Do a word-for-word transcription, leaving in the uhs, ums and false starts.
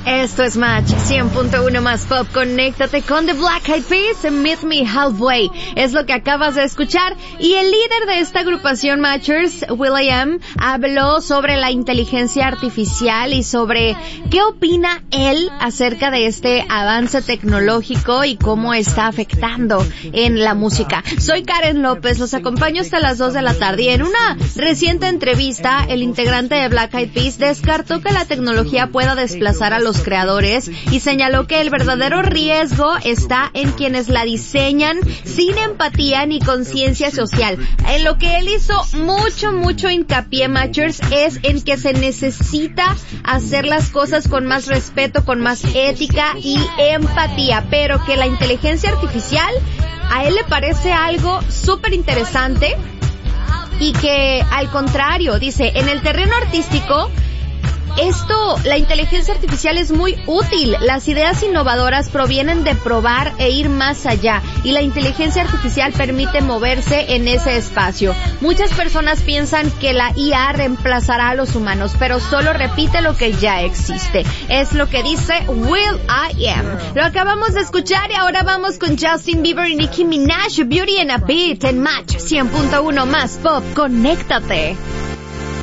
Esto es Match cien punto uno más Pop. Conéctate con The Black Eyed Peas, Meet Me Halfway. Es lo que acabas de escuchar. Y el líder de esta agrupación Matchers, will.i.am, habló sobre la inteligencia artificial y sobre qué opina él acerca de este avance tecnológico y cómo está afectando en la música. Soy Karen López, los acompaño hasta las dos de la tarde. Y en una reciente entrevista, el integrante de Black Eyed Peas descartó que la tecnología pueda desplazar a los creadores y señaló que el verdadero riesgo está en quienes la diseñan sin empatía ni conciencia social. En lo que él hizo mucho, mucho hincapié, Matchers, es en que se necesita hacer las cosas con más respeto, con más ética y empatía, pero que la inteligencia artificial a él le parece algo súper interesante y que, al contrario, dice, en el terreno artístico, esto, la inteligencia artificial es muy útil. Las ideas innovadoras provienen de probar e ir más allá, y la inteligencia artificial permite moverse en ese espacio. Muchas personas piensan que la I A reemplazará a los humanos, pero solo repite lo que ya existe. Es lo que dice will.i.am. Lo acabamos de escuchar y ahora vamos con Justin Bieber y Nicki Minaj, Beauty and a Beat en Match cien punto uno más Pop. Conéctate.